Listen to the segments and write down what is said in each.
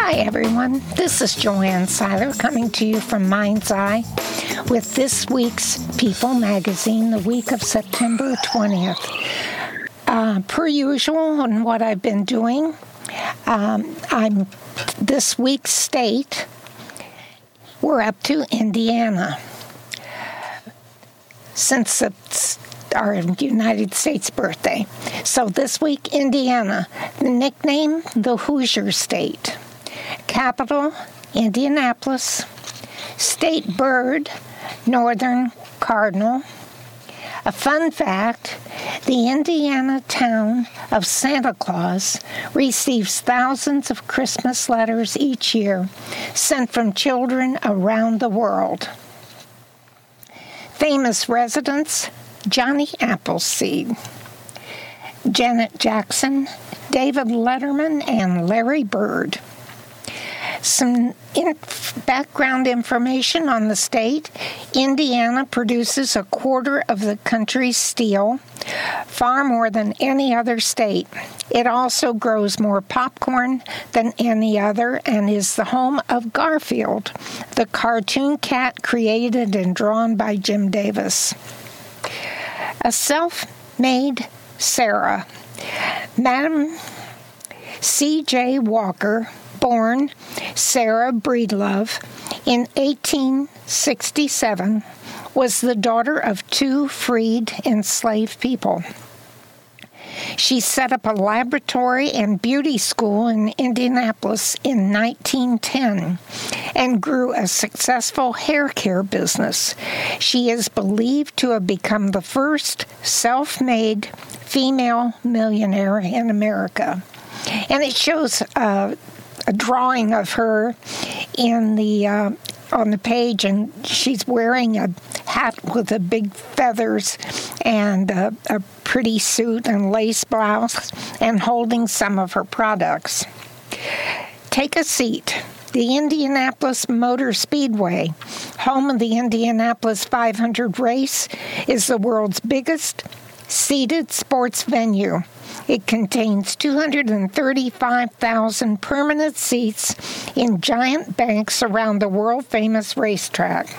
Hi, everyone. This is Joanne Seiler coming to you from Mind's Eye with this week's People magazine, the week of September 20th. Per usual, on what I've been doing, I'm this week's state, we're up to Indiana. Since it's our United States birthday. So this week, Indiana. The nickname, the Hoosier State. Capital, Indianapolis. State bird, northern cardinal. A fun fact, the Indiana town of Santa Claus receives thousands of Christmas letters each year sent from children around the world. Famous residents, Johnny Appleseed, Janet Jackson, David Letterman, and Larry Bird. Some background information on the state. Indiana produces a quarter of the country's steel, far more than any other state. It also grows more popcorn than any other and is the home of Garfield, the cartoon cat created and drawn by Jim Davis. A self-made Sarah, Madam C.J. Walker, born Sarah Breedlove in 1867, was the daughter of two freed enslaved people. She set up a laboratory and beauty school in Indianapolis in 1910 and grew a successful hair care business. She is believed to have become the first self-made female millionaire in America. And it shows a drawing of her in the on the page, and she's wearing a hat with the big feathers and a pretty suit and lace blouse and holding some of her products. Take a seat. The Indianapolis Motor Speedway, home of the Indianapolis 500 race, is the world's biggest seated sports venue. It contains 235,000 permanent seats in giant banks around the world-famous racetrack.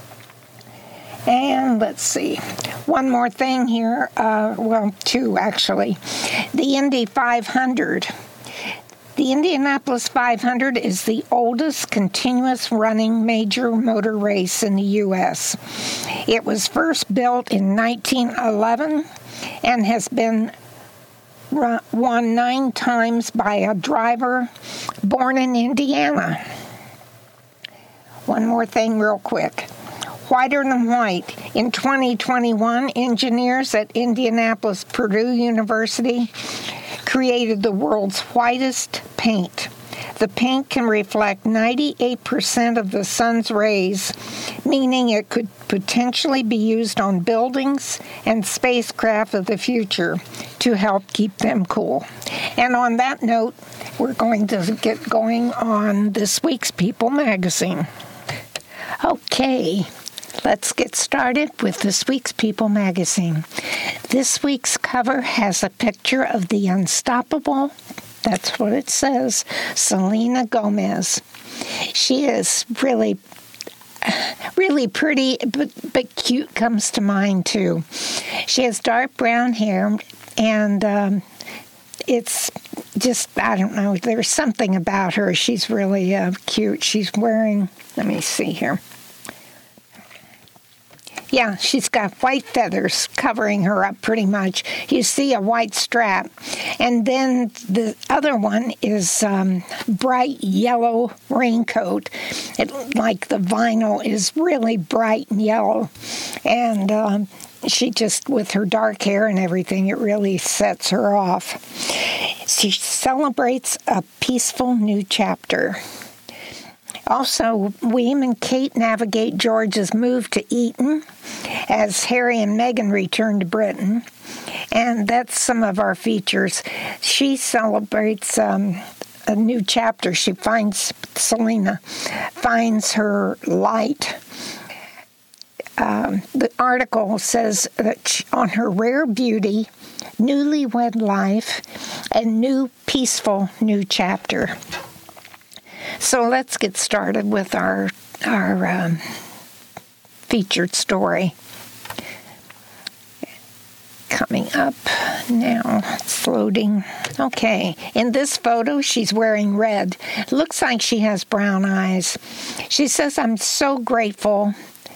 And let's see, one more thing here, two actually. The Indy 500. The Indianapolis 500 is the oldest continuous running major motor race in the U.S. It was first built in 1911 and has been won 9 times by a driver born in Indiana. One more thing real quick. Whiter than white. In 2021, engineers at Indianapolis Purdue University created the world's whitest paint. The paint can reflect 98% of the sun's rays, meaning it could potentially be used on buildings and spacecraft of the future to help keep them cool. And on that note, we're going to get going on this week's People magazine. Okay, let's get started with this week's People magazine. This week's cover has a picture of the unstoppable, that's what it says, Selena Gomez. She is really pretty, but cute comes to mind too. She has dark brown hair, and it's just, I don't know, there's something about her. She's really cute. She's wearing, let me see here. Yeah, she's got white feathers covering her up pretty much. You see a white strap. And then the other one is bright yellow raincoat. Like the vinyl is really bright and yellow. And she just, with her dark hair and everything, it really sets her off. She celebrates a peaceful new chapter. Also, William and Kate navigate George's move to Eton as Harry and Meghan return to Britain. And that's some of our features. She celebrates a new chapter. Selena finds her light. The article says that on her rare beauty, newlywed life, a new peaceful new chapter. So let's get started with our featured story. Coming up now. It's loading. Okay. In this photo, she's wearing red. It looks like she has brown eyes. She says, I'm so grateful.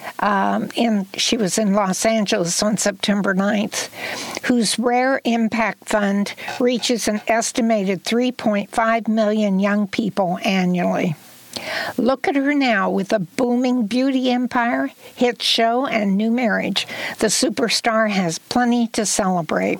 She was in Los Angeles on September 9th, whose Rare Impact Fund reaches an estimated 3.5 million young people annually. Look at her now with a booming beauty empire, hit show, and new marriage. The superstar has plenty to celebrate.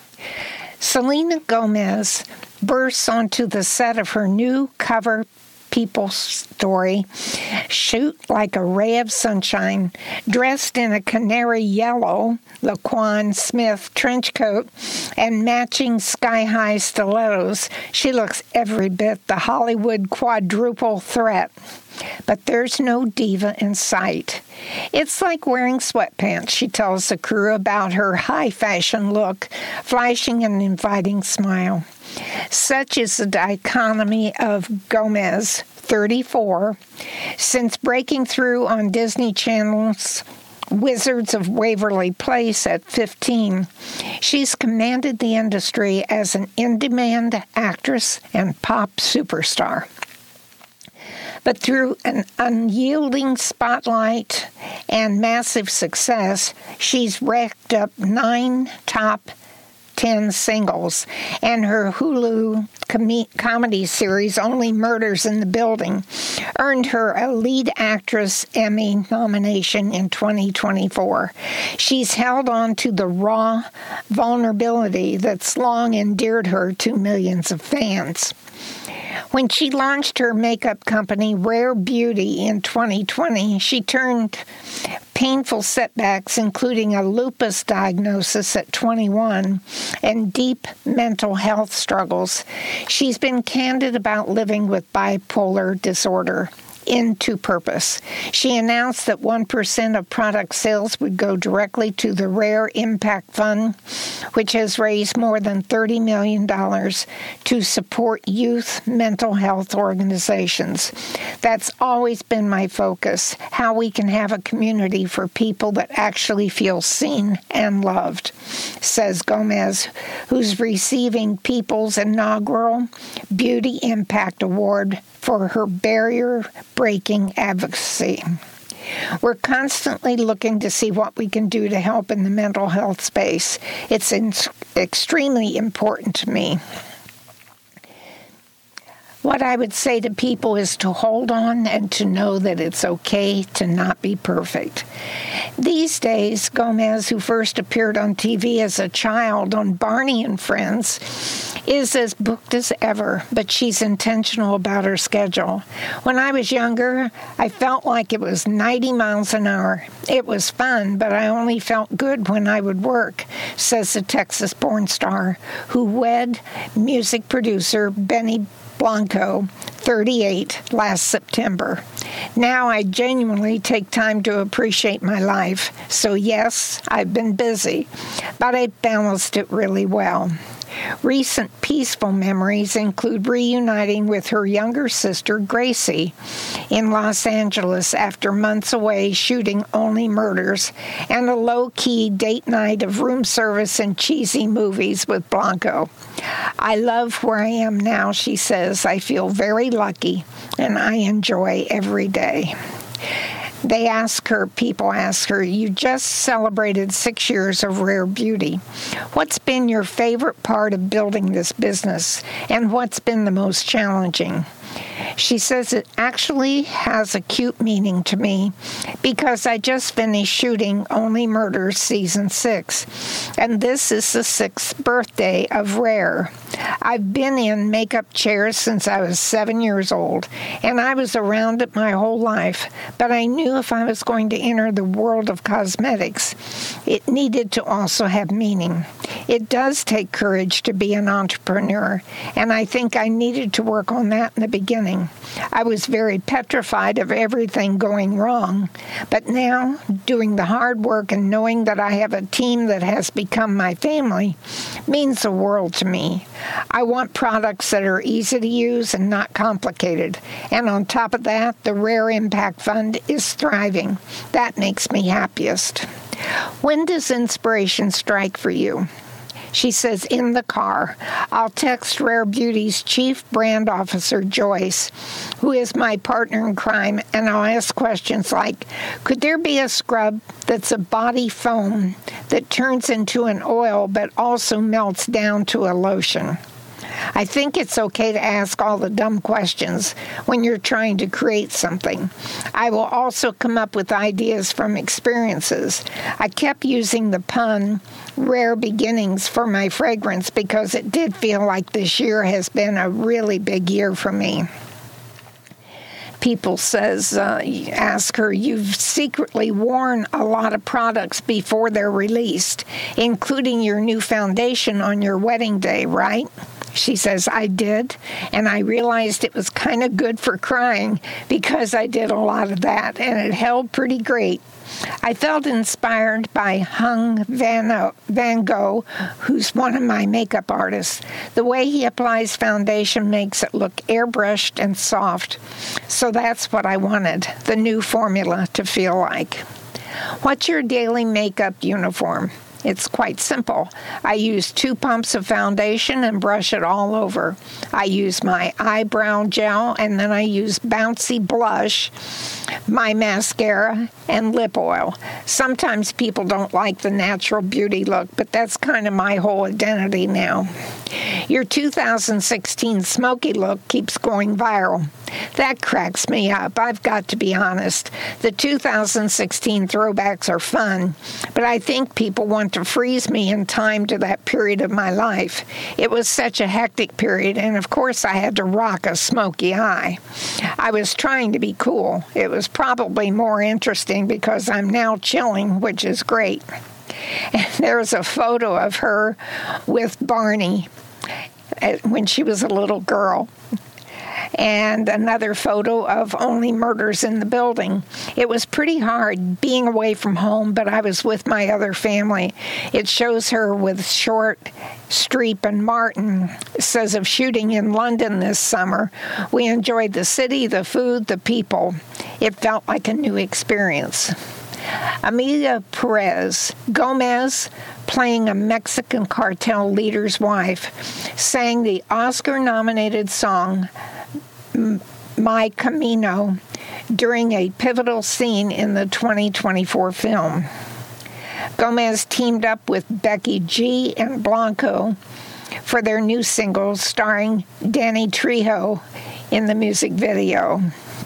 Selena Gomez bursts onto the set of her new cover People story, shoot like a ray of sunshine, dressed in a canary yellow Laquan Smith trench coat and matching sky-high stilettos. She looks every bit the Hollywood quadruple threat. But there's no diva in sight. It's like wearing sweatpants, she tells the crew about her high-fashion look, flashing an inviting smile. Such is the dichotomy of Gomez, 34, since breaking through on Disney Channel's Wizards of Waverly Place at 15. She's commanded the industry as an in-demand actress and pop superstar. But through an unyielding spotlight and massive success, she's racked up 9 top 10 singles, and her Hulu comedy series, Only Murders in the Building, earned her a Lead Actress Emmy nomination in 2024. She's held on to the raw vulnerability that's long endeared her to millions of fans. When she launched her makeup company, Rare Beauty, in 2020, she turned painful setbacks, including a lupus diagnosis at 21 and deep mental health struggles. She's been candid about living with bipolar disorder into purpose. She announced that 1% of product sales would go directly to the Rare Impact Fund, which has raised more than $30 million to support youth mental health organizations. That's always been my focus, how we can have a community for people that actually feel seen and loved, says Gomez, who's receiving People's inaugural Beauty Impact Award for her barrier-breaking advocacy. We're constantly looking to see what we can do to help in the mental health space. It's extremely important to me. What I would say to people is to hold on and to know that it's okay to not be perfect. These days, Gomez, who first appeared on TV as a child on Barney and Friends, is as booked as ever, but she's intentional about her schedule. When I was younger, I felt like it was 90 miles an hour. It was fun, but I only felt good when I would work, says the Texas-born star, who wed music producer Benny Blanco, 38, last September. Now I genuinely take time to appreciate my life. So yes, I've been busy, but I balanced it really well. Recent peaceful memories include reuniting with her younger sister, Gracie, in Los Angeles after months away shooting Only Murders, and a low-key date night of room service and cheesy movies with Blanco. I love where I am now, she says. I feel very lucky, and I enjoy every day. People ask her, you just celebrated 6 years of Rare Beauty. What's been your favorite part of building this business, and what's been the most challenging? She says it actually has acute meaning to me because I just finished shooting Only Murders Season 6, and this is the 6th birthday of Rare. I've been in makeup chairs since I was 7 years old, and I was around it my whole life, but I knew if I was going to enter the world of cosmetics, it needed to also have meaning. It does take courage to be an entrepreneur, and I think I needed to work on that in the beginning. I was very petrified of everything going wrong, but now, doing the hard work and knowing that I have a team that has become my family means the world to me. I want products that are easy to use and not complicated. And on top of that, the Rare Impact Fund is thriving. That makes me happiest. When does inspiration strike for you? She says, in the car. I'll text Rare Beauty's Chief Brand Officer, Joyce, who is my partner in crime, and I'll ask questions like, could there be a scrub that's a body foam that turns into an oil but also melts down to a lotion? I think it's okay to ask all the dumb questions when you're trying to create something. I will also come up with ideas from experiences. I kept using the pun, rare beginnings, for my fragrance because it did feel like this year has been a really big year for me. People ask her, you've secretly worn a lot of products before they're released, including your new foundation on your wedding day, right? She says, I did, and I realized it was kind of good for crying because I did a lot of that, and it held pretty great. I felt inspired by Hung Van Gogh, who's one of my makeup artists. The way he applies foundation makes it look airbrushed and soft. So that's what I wanted, the new formula to feel like. What's your daily makeup uniform? It's quite simple. I use 2 pumps of foundation and brush it all over. I use my eyebrow gel, and then I use Bouncy blush, my mascara, and lip oil. Sometimes people don't like the natural beauty look, but that's kind of my whole identity now. Your 2016 smoky look keeps going viral. That cracks me up. I've got to be honest. The 2016 throwbacks are fun, but I think people want to freeze me in time to that period of my life. It was such a hectic period, and of course I had to rock a smoky eye. I was trying to be cool. It was probably more interesting because I'm now chilling, which is great. And there's a photo of her with Barney when she was a little girl. And another photo of Only Murders in the Building. It was pretty hard being away from home, but I was with my other family. It shows her with Short, Streep, and Martin. It says of shooting in London this summer. We enjoyed the city, the food, the people. It felt like a new experience. Amelia Perez Gomez, playing a Mexican cartel leader's wife, sang the Oscar-nominated song My Camino during a pivotal scene in the 2024 film. Gomez teamed up with Becky G and Blanco for their new single starring Danny Trejo in the music video.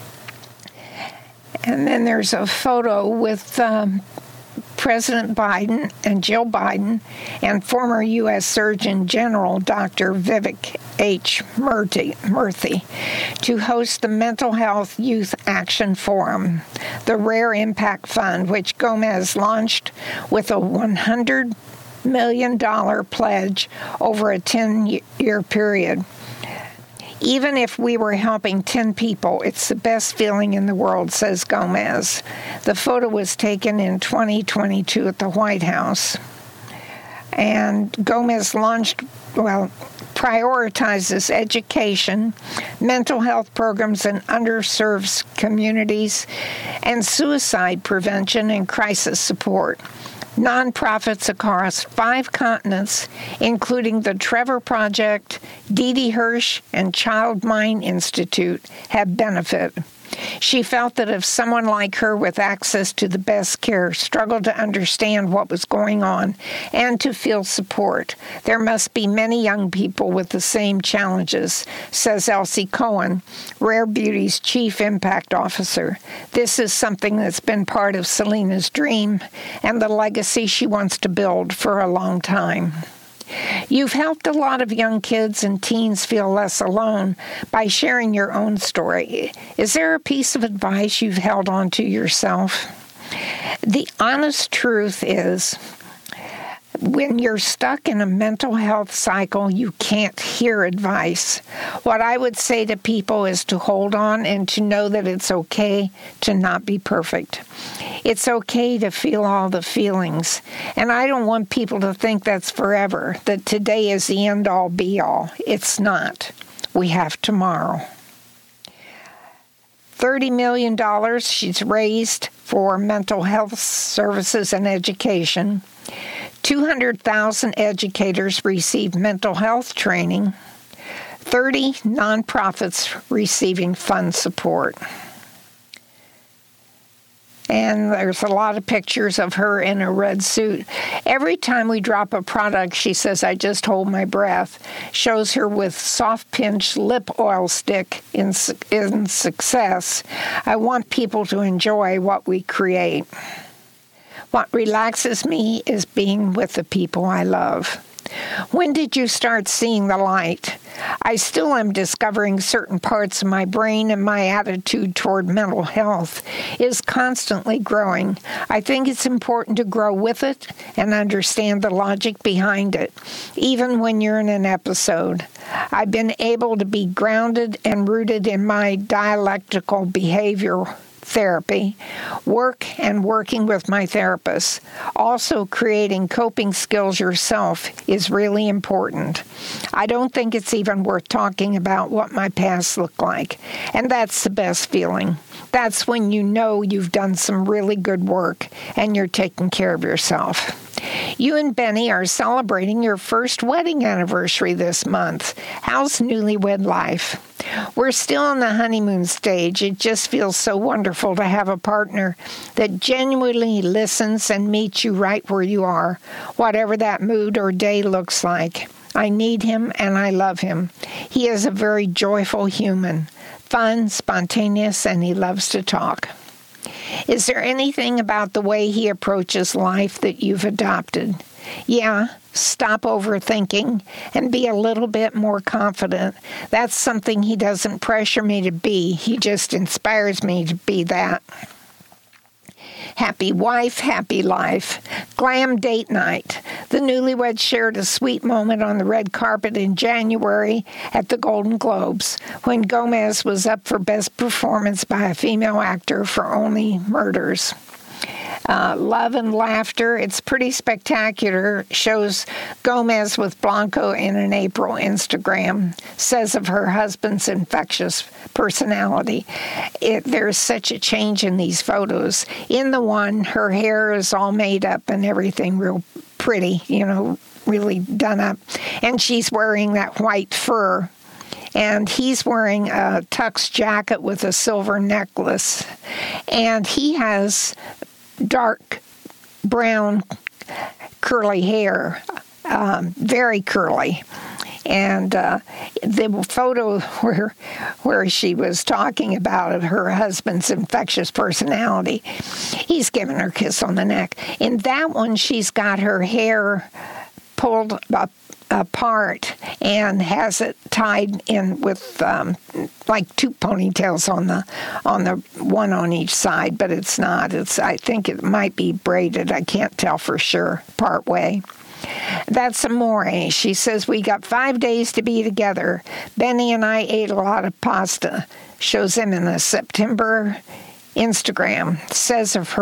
And then there's a photo with President Biden and Jill Biden and former U.S. Surgeon General Dr. Vivek H. Murthy to host the Mental Health Youth Action Forum, the Rare Impact Fund, which Gomez launched with a $100 million pledge over a 10-year period. Even if we were helping 10 people, it's the best feeling in the world, says Gomez. The photo was taken in 2022 at the White House. And Gomez prioritizes education, mental health programs in underserved communities, and suicide prevention and crisis support. Nonprofits across 5 continents, including the Trevor Project, Didi Hirsch, and Child Mind Institute, have benefited. She felt that if someone like her with access to the best care struggled to understand what was going on and to feel support, there must be many young people with the same challenges, says Elsie Cohen, Rare Beauty's Chief Impact Officer. This is something that's been part of Selena's dream and the legacy she wants to build for a long time. You've helped a lot of young kids and teens feel less alone by sharing your own story. Is there a piece of advice you've held on to yourself? The honest truth is When you're stuck in a mental health cycle, you can't hear advice. What I would say to people is to hold on and to know that it's okay to not be perfect. It's okay to feel all the feelings. And I don't want people to think that's forever, that today is the end-all, be-all. It's not. We have tomorrow. $30 million she's raised for mental health services and education. 200,000 educators receive mental health training. 30 nonprofits receiving fund support. And there's a lot of pictures of her in a red suit. Every time we drop a product, she says, I just hold my breath. Shows her with soft pinch lip oil stick in success. I want people to enjoy what we create. What relaxes me is being with the people I love. When did you start seeing the light? I still am discovering certain parts of my brain, and my attitude toward mental health is constantly growing. I think it's important to grow with it and understand the logic behind it, even when you're in an episode. I've been able to be grounded and rooted in my dialectical behavior therapy, work and working with my therapist. Also, creating coping skills yourself is really important. I don't think it's even worth talking about what my past looked like, and that's the best feeling. That's when you know you've done some really good work and you're taking care of yourself. You and Benny are celebrating your first wedding anniversary this month. How's newlywed life? We're still in the honeymoon stage. It just feels so wonderful to have a partner that genuinely listens and meets you right where you are, whatever that mood or day looks like. I need him and I love him. He is a very joyful human, fun, spontaneous, and he loves to talk. Is there anything about the way he approaches life that you've adopted? Yeah, stop overthinking and be a little bit more confident. That's something he doesn't pressure me to be. He just inspires me to be that. Happy wife, happy life. Glam date night. The newlyweds shared a sweet moment on the red carpet in January at the Golden Globes when Gomez was up for Best Performance by a Female Actor for Only Murders. Love and laughter. It's pretty spectacular. Shows Gomez with Blanco in an April Instagram. Says of her husband's infectious personality. There's such a change in these photos. In the one, her hair is all made up and everything real pretty, really done up. And she's wearing that white fur. And he's wearing a tux jacket with a silver necklace. And he has dark brown curly hair, very curly. And the photo where she was talking about her husband's infectious personality, he's giving her a kiss on the neck. In that one, she's got her hair pulled up apart and has it tied in with like two ponytails on the one on each side, but it's not. I think it might be braided. I can't tell for sure part way. That's Amore. She says, we got 5 days to be together. Benny and I ate a lot of pasta. Shows him in the September Instagram. Says of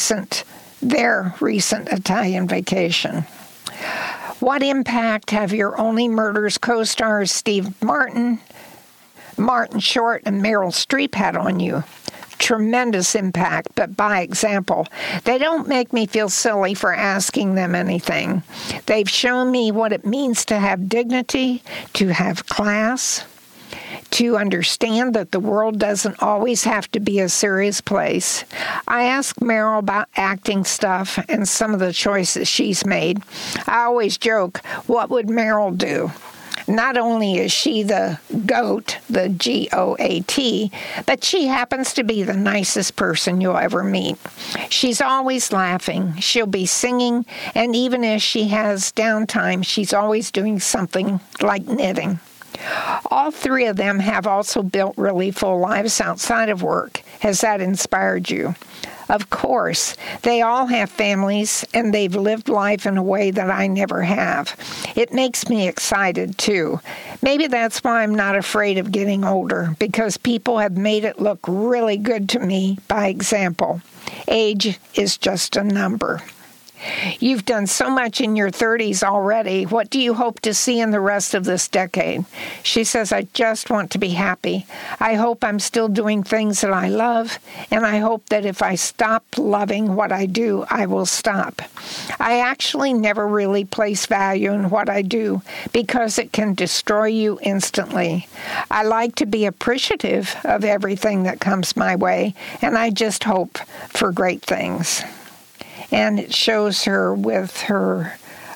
their recent Italian vacation. What impact have your Only Murders co-stars Steve Martin, Martin Short, and Meryl Streep had on you? Tremendous impact, but by example. They don't make me feel silly for asking them anything. They've shown me what it means to have dignity, to have class, to understand that the world doesn't always have to be a serious place. I asked Meryl about acting stuff and some of the choices she's made. I always joke, what would Meryl do? Not only is she the GOAT, the G-O-A-T, but she happens to be the nicest person you'll ever meet. She's always laughing. She'll be singing, and even if she has downtime, she's always doing something like knitting. All three of them have also built really full lives outside of work. Has that inspired you? Of course, they all have families, and they've lived life in a way that I never have. It makes me excited, too. Maybe that's why I'm not afraid of getting older, because people have made it look really good to me by example. Age is just a number. You've done so much in your 30s already. What do you hope to see in the rest of this decade? She says, I just want to be happy. I hope I'm still doing things that I love, and I hope that if I stop loving what I do, I will stop. I actually never really place value in what I do because it can destroy you instantly. I like to be appreciative of everything that comes my way, and I just hope for great things. And it shows her with her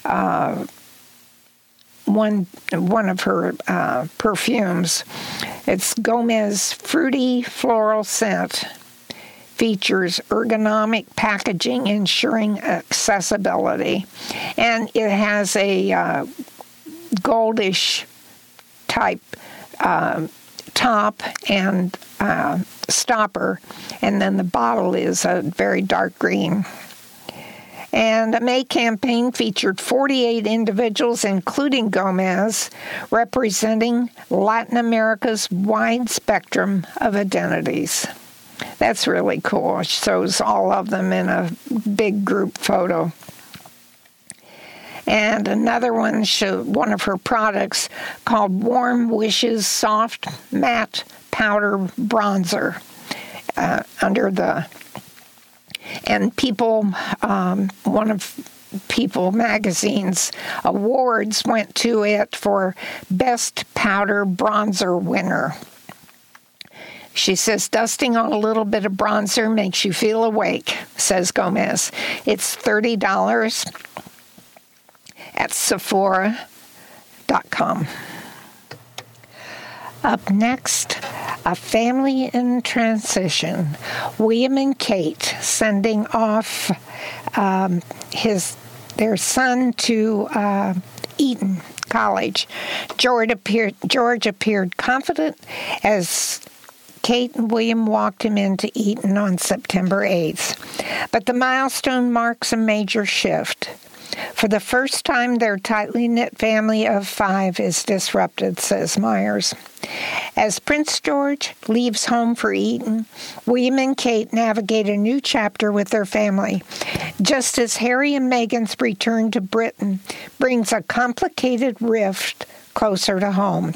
one of her perfumes. It's Gomez Fruity Floral Scent. Features ergonomic packaging ensuring accessibility. And it has a goldish type top and stopper. And then the bottle is a very dark green. And a May campaign featured 48 individuals, including Gomez, representing Latin America's wide spectrum of identities. That's really cool. It shows all of them in a big group photo. And another one showed one of her products called Warm Wishes Soft Matte Powder Bronzer And People, one of People magazine's awards went to it for Best Powder Bronzer winner. She says, dusting on a little bit of bronzer makes you feel awake, says Gomez. It's $30 at Sephora.com. Up next, a family in transition. William and Kate sending off their son to Eton College. George appeared confident as Kate and William walked him into Eton on September 8th. But the milestone marks a major shift. For the first time, their tightly knit family of 5 is disrupted, says Myers. As Prince George leaves home for Eton, William and Kate navigate a new chapter with their family, just as Harry and Meghan's return to Britain brings a complicated rift closer to home.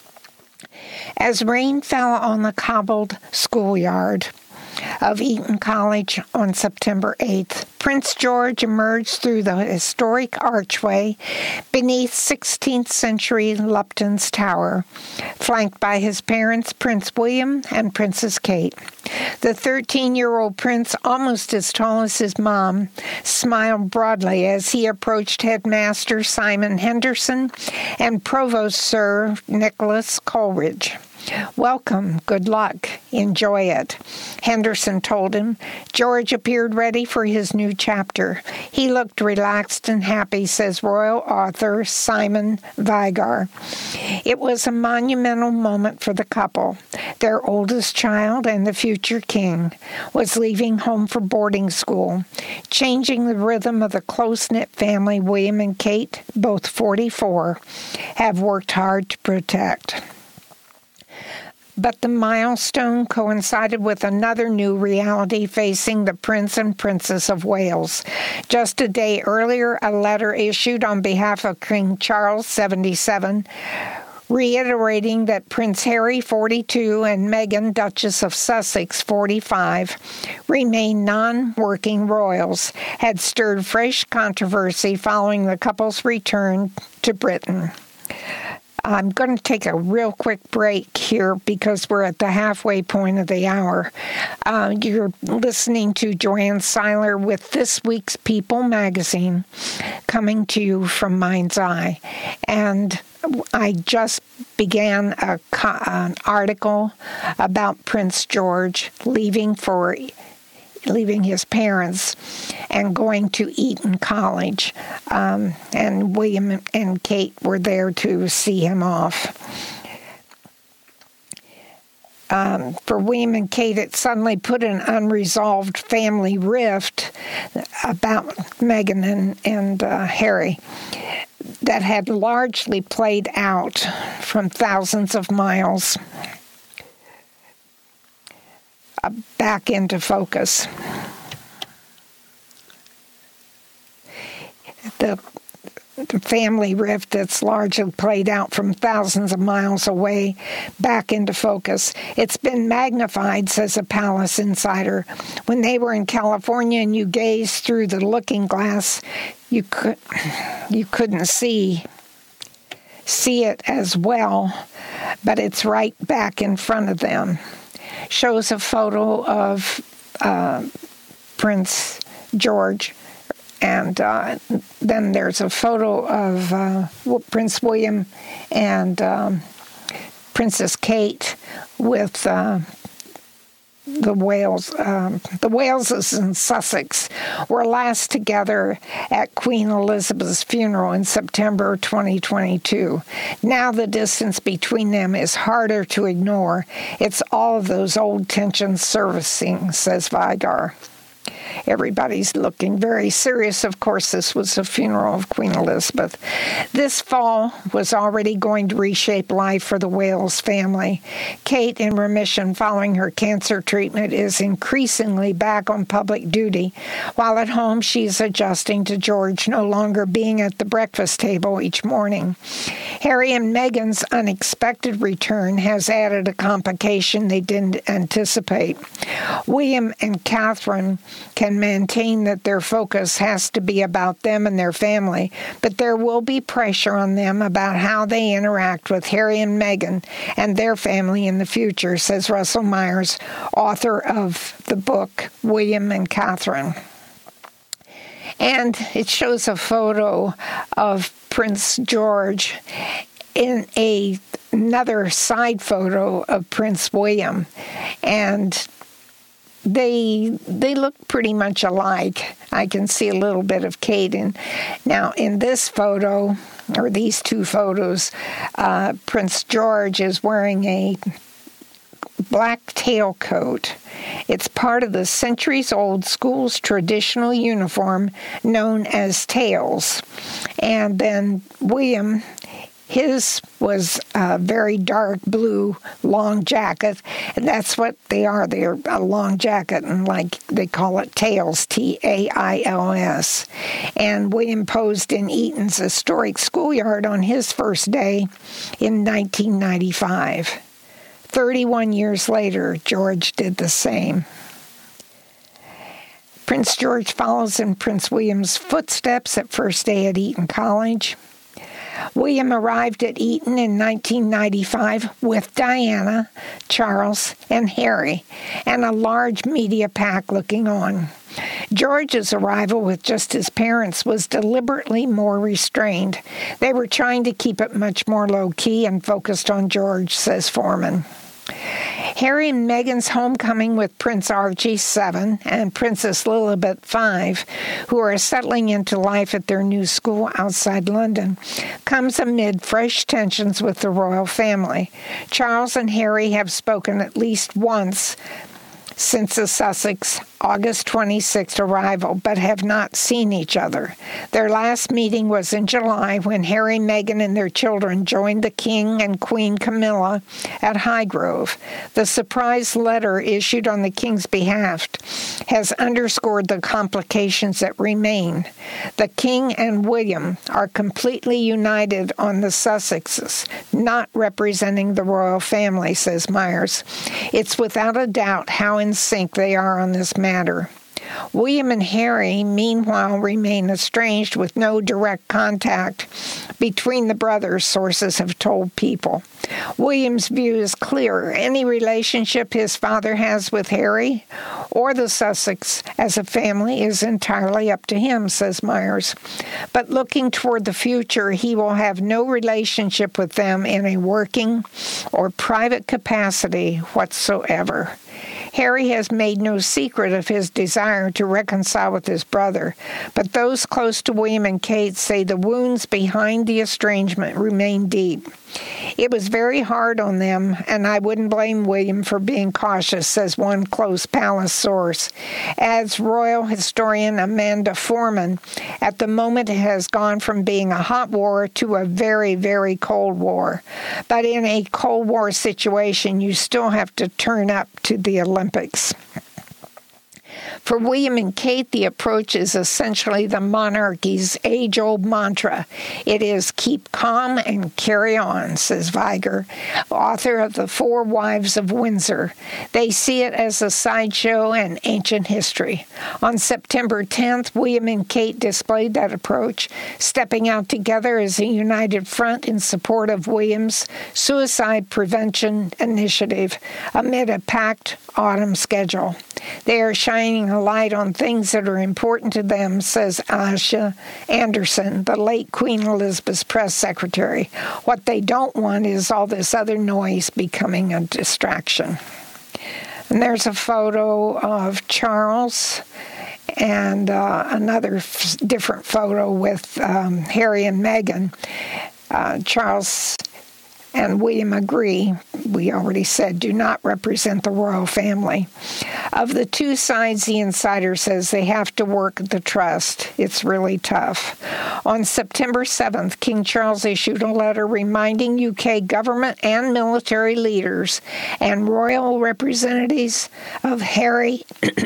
As rain fell on the cobbled schoolyard of Eton College on September 8th, Prince George emerged through the historic archway beneath 16th century Lupton's Tower, flanked by his parents, Prince William and Princess Kate. The 13-year-old prince, almost as tall as his mom, smiled broadly as he approached Headmaster Simon Henderson and Provost Sir Nicholas Coleridge. Welcome, good luck, enjoy it, Henderson told him. George appeared ready for his new chapter. He looked relaxed and happy, says royal author Simon Vigar. It was a monumental moment for the couple. Their oldest child and the future king was leaving home for boarding school, changing the rhythm of the close-knit family William and Kate, both 44, have worked hard to protect. But the milestone coincided with another new reality facing the Prince and Princess of Wales. Just a day earlier, a letter issued on behalf of King Charles, 77, reiterating that Prince Harry, 42, and Meghan, Duchess of Sussex, 45, remain non-working royals, had stirred fresh controversy following the couple's return to Britain. I'm going to take a real quick break here because we're at the halfway point of the hour. You're listening to Joanne Seiler with this week's People magazine, coming to you from Mind's Eye. And I just began an article about Prince George leaving his parents and going to Eton College. And William and Kate were there to see him off. For William and Kate, it suddenly put an unresolved family rift about Meghan and Harry that had largely played out from thousands of miles back into focus. The family rift that's largely played out from thousands of miles away back into focus. It's been magnified, says a palace insider. When they were in California and you gazed through the looking glass, you couldn't see it as well, but it's right back in front of them. Shows a photo of Prince George. And then there's a photo of Prince William and Princess Kate with the Wales. The Waleses in Sussex were last together at Queen Elizabeth's funeral in September 2022. Now the distance between them is harder to ignore. It's all of those old tensions surfacing, says Vidar. Everybody's looking very serious. Of course, this was the funeral of Queen Elizabeth. This fall was already going to reshape life for the Wales family. Kate, in remission following her cancer treatment, is increasingly back on public duty. While at home, she's adjusting to George no longer being at the breakfast table each morning. Harry and Meghan's unexpected return has added a complication they didn't anticipate. William and Catherine can maintain that their focus has to be about them and their family, but there will be pressure on them about how they interact with Harry and Meghan and their family in the future, says Russell Myers, author of the book William and Catherine. And it shows a photo of Prince George in another side photo of Prince William, and they look pretty much alike. I can see a little bit of Kate in. Now, in this photo, or these two photos, Prince George is wearing a black tailcoat. It's part of the centuries-old school's traditional uniform known as tails. And then William, his was a very dark blue long jacket, and that's what they are. They're a long jacket, and like they call it tails, Tails. And William posed in Eton's historic schoolyard on his first day in 1995. 31 years later, George did the same. Prince George follows in Prince William's footsteps at first day at Eton College. William arrived at Eton in 1995 with Diana, Charles, and Harry, and a large media pack looking on. George's arrival with just his parents was deliberately more restrained. They were trying to keep it much more low-key and focused on George, says Foreman. Harry and Meghan's homecoming with Prince Archie, 7, and Princess Lilibet, 5, who are settling into life at their new school outside London, comes amid fresh tensions with the royal family. Charles and Harry have spoken at least once since the Sussex August 26th arrival, but have not seen each other. Their last meeting was in July when Harry, Meghan, and their children joined the King and Queen Camilla at Highgrove. The surprise letter issued on the King's behalf has underscored the complications that remain. The King and William are completely united on the Sussexes, not representing the royal family, says Myers. It's without a doubt how in sync they are on this matter. William and Harry, meanwhile, remain estranged with no direct contact between the brothers, sources have told People. William's view is clear. Any relationship his father has with Harry or the Sussex as a family is entirely up to him, says Myers. But looking toward the future, he will have no relationship with them in a working or private capacity whatsoever. Harry has made no secret of his desire to reconcile with his brother, but those close to William and Kate say the wounds behind the estrangement remain deep. It was very hard on them, and I wouldn't blame William for being cautious, says one close palace source. Adds royal historian Amanda Foreman, at the moment it has gone from being a hot war to a very, very cold war. But in a Cold War situation, you still have to turn up to the Olympics. For William and Kate, the approach is essentially the monarchy's age-old mantra. It is keep calm and carry on, says Viger, author of The Four Wives of Windsor. They see it as a sideshow and ancient history. On September 10th, William and Kate displayed that approach, stepping out together as a united front in support of William's suicide prevention initiative amid a packed autumn schedule. They are shining a light on things that are important to them, says Asha Anderson, the late Queen Elizabeth's press secretary. What they don't want is all this other noise becoming a distraction. And there's a photo of Charles and another different photo with Harry and Meghan. Charles and William agree, we already said, do not represent the royal family. Of the two sides, the insider says they have to work the trust. It's really tough. On September 7th, King Charles issued a letter reminding UK government and military leaders and royal representatives of Harry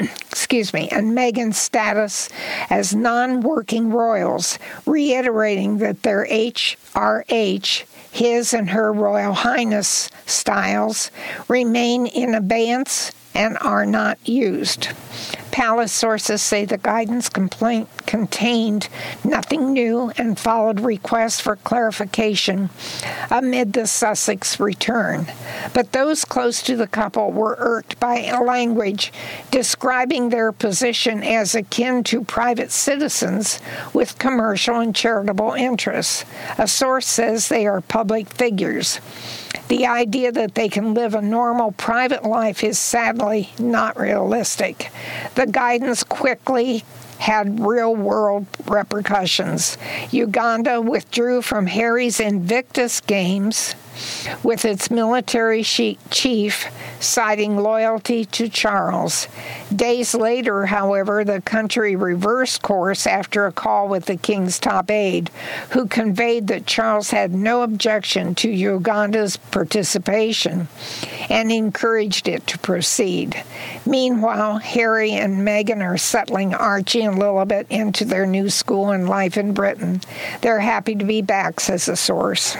and Meghan's status as non-working royals, reiterating that their HRH, his and her Royal Highness styles, remain in abeyance and are not used. Palace sources say the guidance complaint contained nothing new and followed requests for clarification amid the Sussex return. But those close to the couple were irked by language describing their position as akin to private citizens with commercial and charitable interests. A source says they are public figures. The idea that they can live a normal private life is sadly not realistic. The guidance quickly had real-world repercussions. Uganda withdrew from Harry's Invictus Games with its military chief citing loyalty to Charles. Days later, however, the country reversed course after a call with the king's top aide, who conveyed that Charles had no objection to Uganda's participation and encouraged it to proceed. Meanwhile, Harry and Meghan are settling Archie and Lilibet into their new school and life in Britain. They're happy to be back, says a source.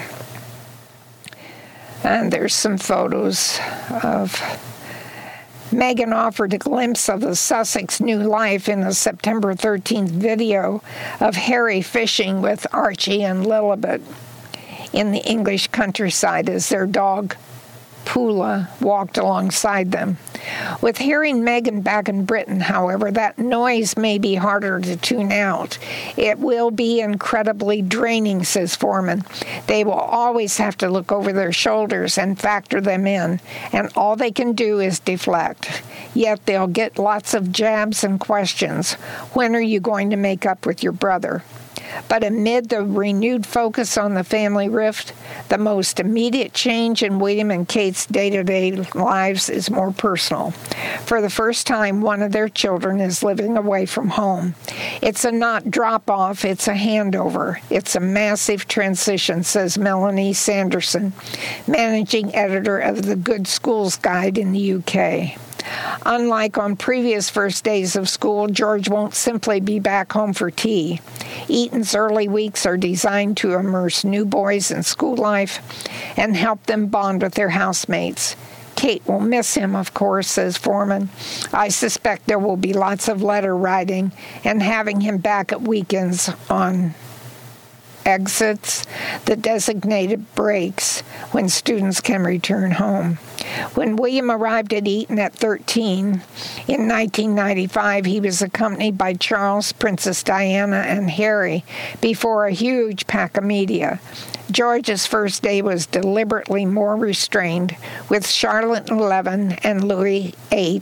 And there's some photos of Meghan offered a glimpse of the Sussex new life in a September 13th video of Harry fishing with Archie and Lilibet in the English countryside as their dog Pula walked alongside them. With Harry and Meghan back in Britain, however, that noise may be harder to tune out. It will be incredibly draining, says Foreman. They will always have to look over their shoulders and factor them in, and all they can do is deflect. Yet they'll get lots of jabs and questions. When are you going to make up with your brother? But amid the renewed focus on the family rift, the most immediate change in William and Kate's day-to-day lives is more personal. For the first time, one of their children is living away from home. It's a not drop-off, it's a handover. It's a massive transition, says Melanie Sanderson, managing editor of the Good Schools Guide in the UK. Unlike on previous first days of school, George won't simply be back home for tea. Eton's early weeks are designed to immerse new boys in school life and help them bond with their housemates. Kate will miss him, of course, says Foreman. I suspect there will be lots of letter writing and having him back at weekends on exits, the designated breaks when students can return home. When William arrived at Eton at 13 in 1995, he was accompanied by Charles, Princess Diana, and Harry before a huge pack of media. George's first day was deliberately more restrained, with Charlotte 11 and Louis 8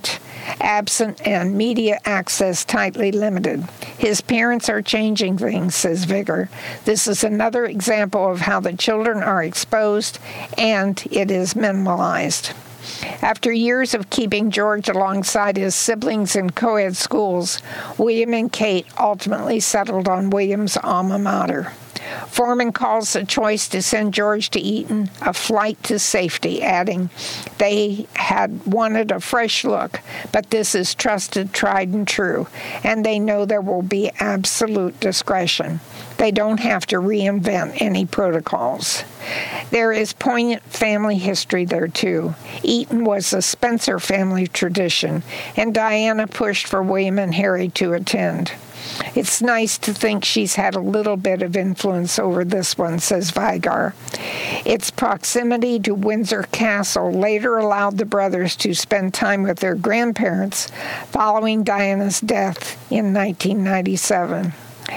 absent and media access tightly limited. His parents are changing things, says Vigor. This is another example of how the children are exposed and it is minimalized. After years of keeping George alongside his siblings in co-ed schools, William and Kate ultimately settled on William's alma mater. Foreman calls the choice to send George to Eton a flight to safety, adding, they had wanted a fresh look, but this is trusted, tried, and true, and they know there will be absolute discretion. They don't have to reinvent any protocols. There is poignant family history there, too. Eton was a Spencer family tradition, and Diana pushed for William and Harry to attend. It's nice to think she's had a little bit of influence over this one, says Vygar. Its proximity to Windsor Castle later allowed the brothers to spend time with their grandparents following Diana's death in 1997.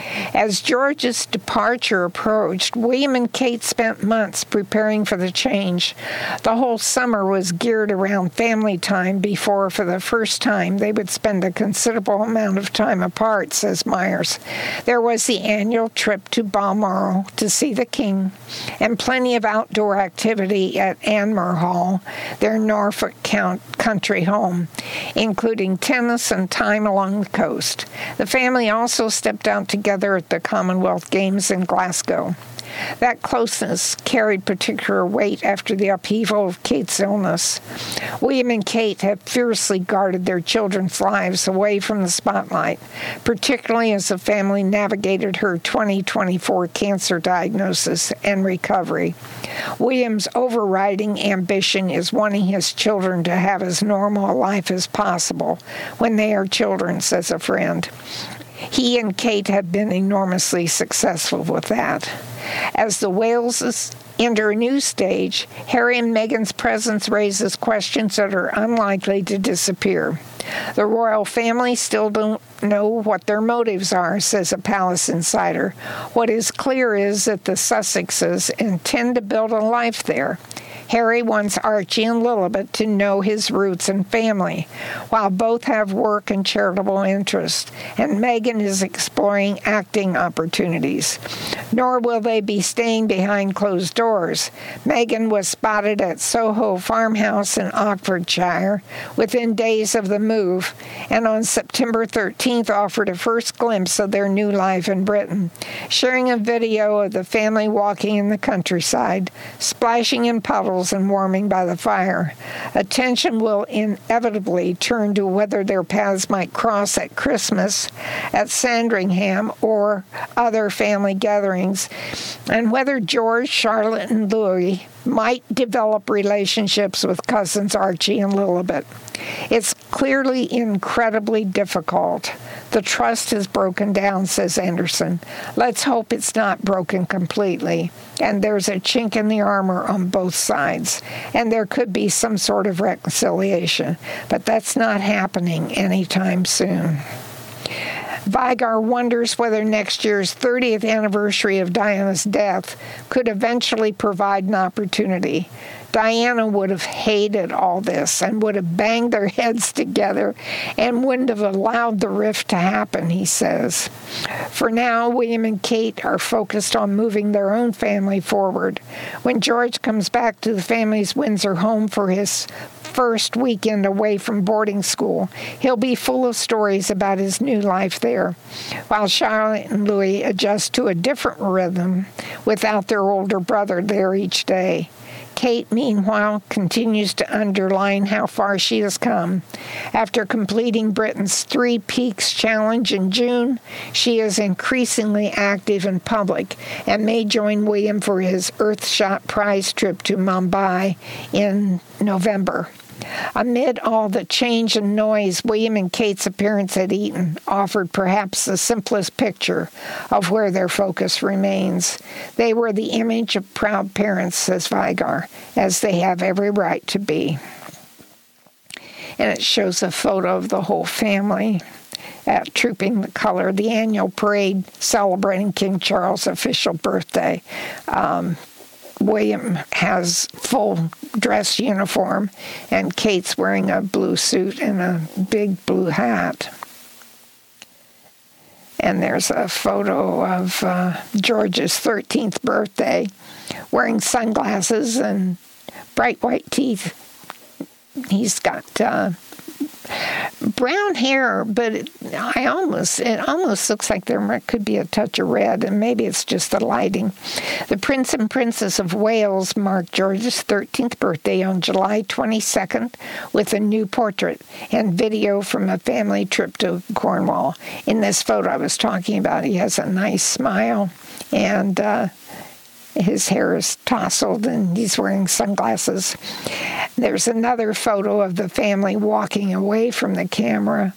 As George's departure approached, William and Kate spent months preparing for the change. The whole summer was geared around family time before, for the first time, they would spend a considerable amount of time apart, says Myers. There was the annual trip to Balmoral to see the King, and plenty of outdoor activity at Anmer Hall, their Norfolk country home, including tennis and time along the coast. The family also stepped out together at the Commonwealth Games in Glasgow. That closeness carried particular weight after the upheaval of Kate's illness. William and Kate have fiercely guarded their children's lives away from the spotlight, particularly as the family navigated her 2024 cancer diagnosis and recovery. William's overriding ambition is wanting his children to have as normal a life as possible when they are children, says a friend. He and Kate have been enormously successful with that. As the Waleses enter a new stage, Harry and Meghan's presence raises questions that are unlikely to disappear. The royal family still don't know what their motives are, says a palace insider. What is clear is that the Sussexes intend to build a life there. Harry wants Archie and Lilibet to know his roots and family, while both have work and charitable interests, and Meghan is exploring acting opportunities. Nor will they be staying behind closed doors. Meghan was spotted at Soho Farmhouse in Oxfordshire within days of the move, and on September 13th offered a first glimpse of their new life in Britain, sharing a video of the family walking in the countryside, splashing in puddles and warming by the fire. Attention will inevitably turn to whether their paths might cross at Christmas, at Sandringham, or other family gatherings, and whether George, Charlotte, and Louis might develop relationships with cousins Archie and Lilibet. It's clearly incredibly difficult. The trust has broken down, says Anderson. Let's hope it's not broken completely, and there's a chink in the armor on both sides, and there could be some sort of reconciliation, but that's not happening anytime soon. Vygar wonders whether next year's 30th anniversary of Diana's death could eventually provide an opportunity. Diana would have hated all this and would have banged their heads together and wouldn't have allowed the rift to happen, he says. For now, William and Kate are focused on moving their own family forward. When George comes back to the family's Windsor home for his first weekend away from boarding school, he'll be full of stories about his new life there, while Charlotte and Louis adjust to a different rhythm without their older brother there each day. Kate, meanwhile, continues to underline how far she has come. After completing Britain's Three Peaks Challenge in June, she is increasingly active in public and may join William for his Earthshot prize trip to Mumbai in November. Amid all the change and noise, William and Kate's appearance at Eton offered perhaps the simplest picture of where their focus remains. They were the image of proud parents, says Vygar, as they have every right to be. And it shows a photo of the whole family at Trooping the Color, the annual parade celebrating King Charles' official birthday. William has full dress uniform, and Kate's wearing a blue suit and a big blue hat. And there's a photo of George's 13th birthday, wearing sunglasses and bright white teeth. He's got brown hair, but it almost looks like there could be a touch of red, and maybe it's just the lighting. The Prince and Princess of Wales marked George's 13th birthday on July 22nd with a new portrait and video from a family trip to Cornwall. In this photo I was talking about, he has a nice smile, and his hair is tousled, and he's wearing sunglasses. There's another photo of the family walking away from the camera.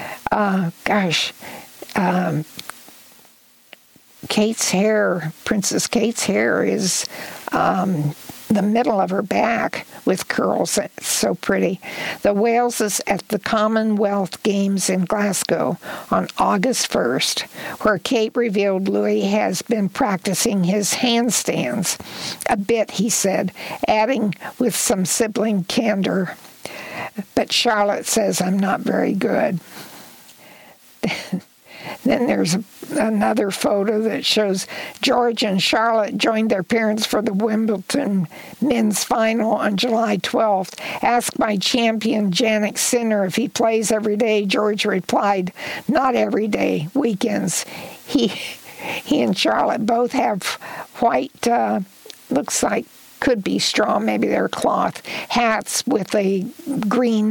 Kate's hair, Princess Kate's hair, is the middle of her back with curls. It's so pretty. The Wales is at the Commonwealth Games in Glasgow on August 1st, where Kate revealed Louis has been practicing his handstands a bit, he said, adding with some sibling candor. But Charlotte says, "I'm not very good." Then there's another photo that shows George and Charlotte joined their parents for the Wimbledon men's final on July 12th. Asked by champion Jannik Sinner if he plays every day, George replied, "Not every day, weekends." He and Charlotte both have white, looks like could be straw, maybe they're cloth, hats with a green